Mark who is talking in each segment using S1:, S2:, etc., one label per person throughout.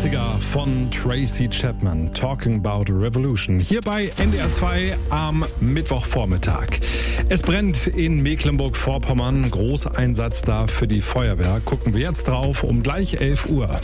S1: 80er von Tracy Chapman, Talking About Revolution, hier bei NDR 2 am Mittwochvormittag. Es brennt in Mecklenburg-Vorpommern, Großeinsatz da für die Feuerwehr. Gucken wir jetzt drauf um gleich 11 Uhr.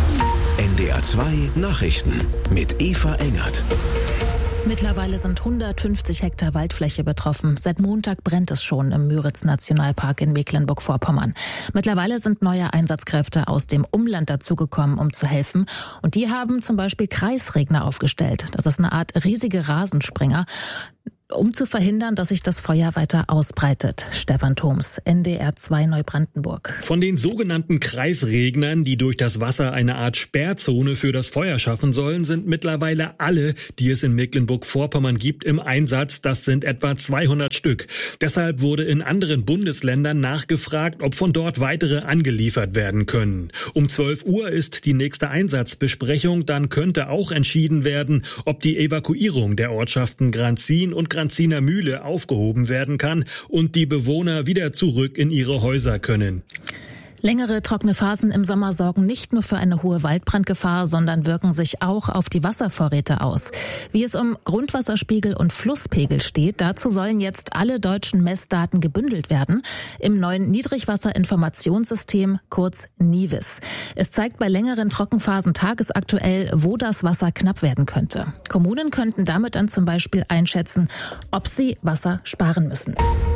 S2: NDR 2 Nachrichten mit Eva Engert.
S3: Mittlerweile sind 150 Hektar Waldfläche betroffen. Seit Montag brennt es schon im Müritz-Nationalpark in Mecklenburg-Vorpommern. Mittlerweile sind neue Einsatzkräfte aus dem Umland dazugekommen, um zu helfen. Und die haben zum Beispiel Kreisregner aufgestellt. Das ist eine Art riesige Rasensprenger, um zu verhindern, dass sich das Feuer weiter ausbreitet. Stefan Thoms, NDR 2 Neubrandenburg.
S4: Von den sogenannten Kreisregnern, die durch das Wasser eine Art Sperrzone für das Feuer schaffen sollen, sind mittlerweile alle, die es in Mecklenburg-Vorpommern gibt, im Einsatz. Das sind etwa 200 Stück. Deshalb wurde in anderen Bundesländern nachgefragt, ob von dort weitere angeliefert werden können. Um 12 Uhr ist die nächste Einsatzbesprechung. Dann könnte auch entschieden werden, ob die Evakuierung der Ortschaften Granzin und Granziner Mühle aufgehoben werden kann und die Bewohner wieder zurück in ihre Häuser können.
S3: Längere trockene Phasen im Sommer sorgen nicht nur für eine hohe Waldbrandgefahr, sondern wirken sich auch auf die Wasservorräte aus. Wie es um Grundwasserspiegel und Flusspegel steht, dazu sollen jetzt alle deutschen Messdaten gebündelt werden im neuen Niedrigwasserinformationssystem, kurz NIWIS. Es zeigt bei längeren Trockenphasen tagesaktuell, wo das Wasser knapp werden könnte. Kommunen könnten damit dann zum Beispiel einschätzen, ob sie Wasser sparen müssen.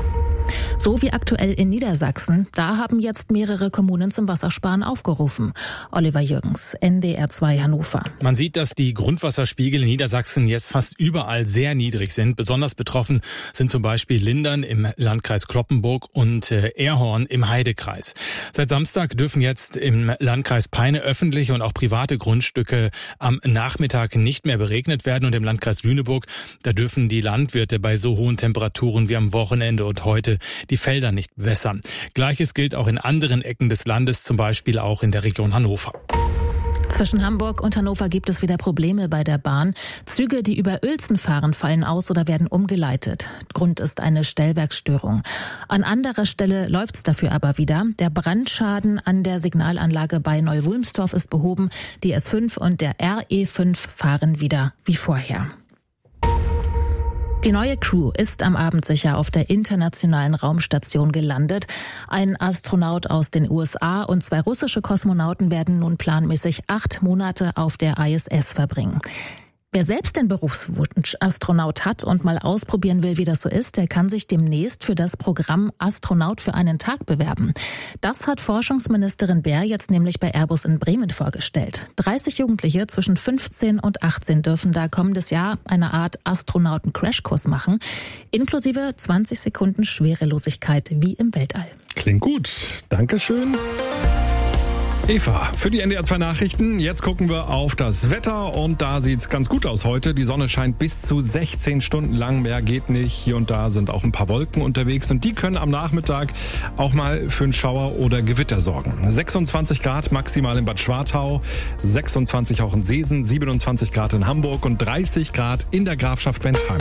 S3: So wie aktuell in Niedersachsen. Da haben jetzt mehrere Kommunen zum Wassersparen aufgerufen. Oliver Jürgens, NDR 2 Hannover.
S5: Man sieht, dass die Grundwasserspiegel in Niedersachsen jetzt fast überall sehr niedrig sind. Besonders betroffen sind zum Beispiel Lindern im Landkreis Cloppenburg und Erhorn im Heidekreis. Seit Samstag dürfen jetzt im Landkreis Peine öffentliche und auch private Grundstücke am Nachmittag nicht mehr beregnet werden. Und im Landkreis Lüneburg, da dürfen die Landwirte bei so hohen Temperaturen wie am Wochenende und heute die Felder nicht wässern. Gleiches gilt auch in anderen Ecken des Landes, zum Beispiel auch in der Region Hannover.
S3: Zwischen Hamburg und Hannover gibt es wieder Probleme bei der Bahn. Züge, die über Uelzen fahren, fallen aus oder werden umgeleitet. Grund ist eine Stellwerksstörung. An anderer Stelle läuft's dafür aber wieder. Der Brandschaden an der Signalanlage bei Neu-Wulmstorf ist behoben. Die S5 und der RE5 fahren wieder wie vorher. Die neue Crew ist am Abend sicher auf der internationalen Raumstation gelandet. Ein Astronaut aus den USA und 2 russische Kosmonauten werden nun planmäßig 8 Monate auf der ISS verbringen. Wer selbst den Berufswunsch Astronaut hat und mal ausprobieren will, wie das so ist, der kann sich demnächst für das Programm Astronaut für einen Tag bewerben. Das hat Forschungsministerin Baer jetzt nämlich bei Airbus in Bremen vorgestellt. 30 Jugendliche zwischen 15 und 18 dürfen da kommendes Jahr eine Art Astronauten-Crashkurs machen, inklusive 20 Sekunden Schwerelosigkeit wie im Weltall.
S1: Klingt gut. Dankeschön. Eva, für die NDR 2 Nachrichten. Jetzt gucken wir auf das Wetter und da sieht's ganz gut aus heute. Die Sonne scheint bis zu 16 Stunden lang, mehr geht nicht. Hier und da sind auch ein paar Wolken unterwegs und die können am Nachmittag auch mal für einen Schauer oder Gewitter sorgen. 26 Grad maximal in Bad Schwartau, 26 auch in Seesen, 27 Grad in Hamburg und 30 Grad in der Grafschaft Bentheim.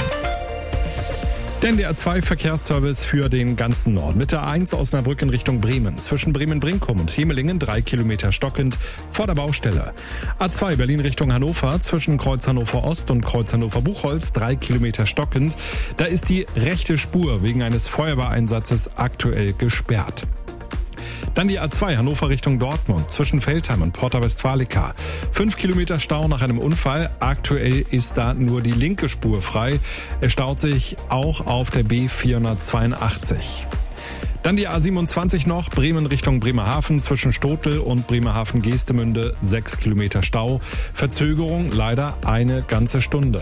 S1: Der NDR 2 Verkehrsservice für den ganzen Norden. Mit der A1 Osnabrück in Richtung Bremen. Zwischen Bremen-Brinkum und Hemelingen 3 Kilometer stockend vor der Baustelle. A2 Berlin Richtung Hannover. Zwischen Kreuz Hannover Ost und Kreuz Hannover Buchholz 3 Kilometer stockend. Da ist die rechte Spur wegen eines Feuerwehreinsatzes aktuell gesperrt. Dann die A2 Hannover Richtung Dortmund zwischen Veltheim und Porta Westfalica. 5 Kilometer Stau nach einem Unfall. Aktuell ist da nur die linke Spur frei. Es staut sich auch auf der B482. Dann die A27 noch, Bremen Richtung Bremerhaven zwischen Stotel und Bremerhaven-Geestemünde 6 Kilometer Stau. Verzögerung leider eine ganze Stunde.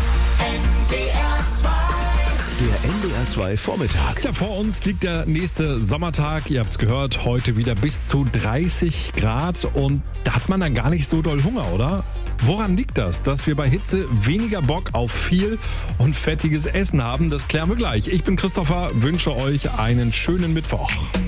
S2: Der NDR 2 Vormittag.
S1: Ja, vor uns liegt der nächste Sommertag. Ihr habt's gehört, heute wieder bis zu 30 Grad. Und da hat man dann gar nicht so doll Hunger, oder? Woran liegt das, dass wir bei Hitze weniger Bock auf viel und fettiges Essen haben? Das klären wir gleich. Ich bin Christopher, wünsche euch einen schönen Mittwoch.